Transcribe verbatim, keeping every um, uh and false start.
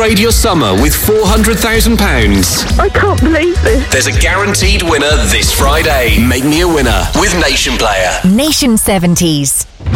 Upgrade your summer with four hundred thousand pounds. I can't believe this. There's a guaranteed winner this Friday. Make me a winner with Nation Player. Nation seventies.